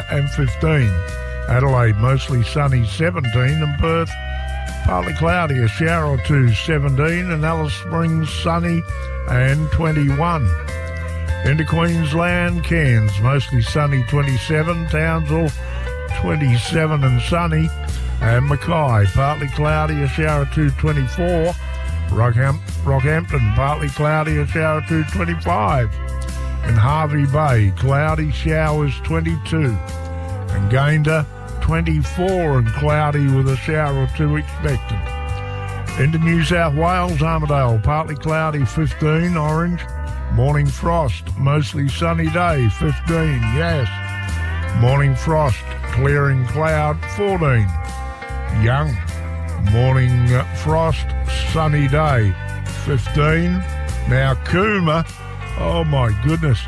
and 15. Adelaide, mostly sunny, 17, and Perth, partly cloudy, a shower or two, 17, and Alice Springs, sunny, and 21. Into Queensland, Cairns, mostly sunny, 27, Townsville, 27 and sunny, and Mackay, partly cloudy, a shower or two, 24. Rockhampton, partly cloudy, a shower or two, 25. In Harvey Bay, cloudy, showers, 22. And Gayndah, 24 and cloudy with a shower or two expected. Into New South Wales, Armidale, partly cloudy, 15, orange. Morning frost, mostly sunny day, 15, yes. Morning frost, clearing cloud, 14. Young, morning frost, sunny day, 15. Now Cooma, oh my goodness,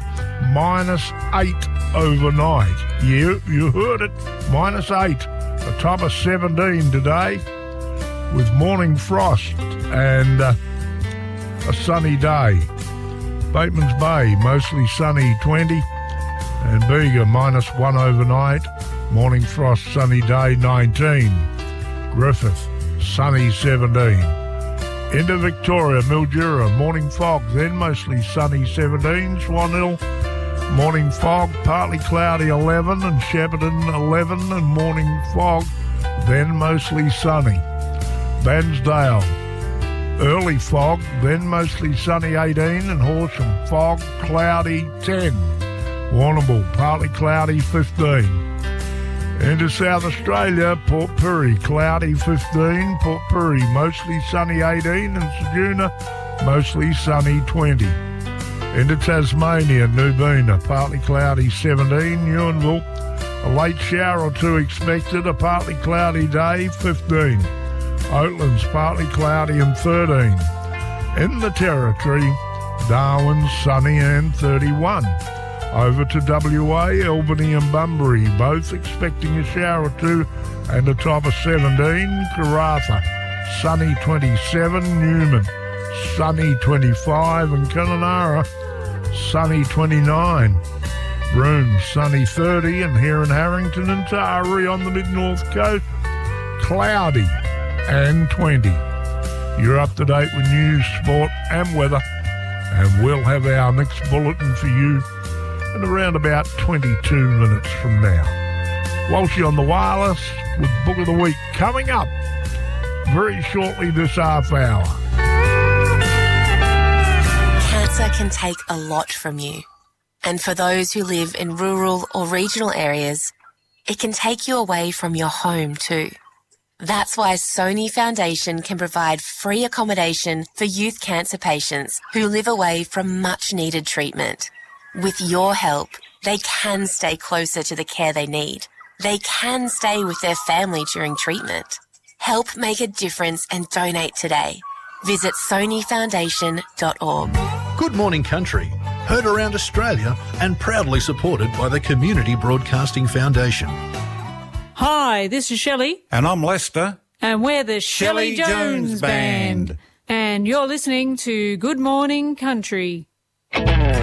-8 overnight. You heard it, -8. A top of 17 today with morning frost and a sunny day. Bateman's Bay, mostly sunny, 20. And Bega, -1 overnight. Morning frost, sunny day, 19. Griffith, sunny, 17. Into Victoria, Mildura, morning fog, then mostly sunny, 17. Swan Hill, morning fog, partly cloudy, 11. And Shepparton, 11. And morning fog, then mostly sunny. Bairnsdale, early fog, then mostly sunny, 18. And Horsham, fog, cloudy, 10. Warrnambool, partly cloudy, 15. Into South Australia, Port Pirie, cloudy, 15. Port Pirie, mostly sunny, 18. And Ceduna, mostly sunny, 20. Into Tasmania, Nubina, partly cloudy, 17. Ewanville, a late shower or two expected, a partly cloudy day, 15. Oatlands, partly cloudy and 13. In the Territory, Darwin, sunny and 31. Over to WA, Albany and Bunbury, both expecting a shower or two and a top of 17. Karratha, sunny, 27. Newman, sunny, 25. And Kununurra, sunny, 29. Broome, sunny, 30. And here in Harrington and Taree on the mid-north coast, cloudy and 20. You're up to date with news, sport and weather, and we'll have our next bulletin for you in around about 22 minutes from now. Walshy on the wireless with Book of the Week coming up very shortly this half hour. Cancer can take a lot from you. And for those who live in rural or regional areas, it can take you away from your home too. That's why Sony Foundation can provide free accommodation for youth cancer patients who live away from much-needed treatment. With your help, they can stay closer to the care they need. They can stay with their family during treatment. Help make a difference and donate today. Visit sonyfoundation.org. Good Morning Country, heard around Australia and proudly supported by the Community Broadcasting Foundation. Hi, this is Shelley. And I'm Lester. And we're the Shelley Jones Band. And you're listening to Good Morning Country.